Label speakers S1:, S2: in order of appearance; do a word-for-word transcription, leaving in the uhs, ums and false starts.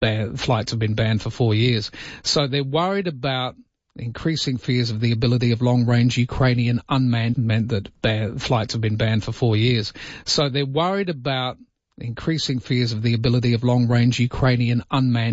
S1: ban- flights have been banned for four years. So they're worried about increasing fears of the ability of long-range Ukrainian unmanned meant that ban- flights have been banned for four years. So they're worried about increasing fears of the ability of long-range Ukrainian unmanned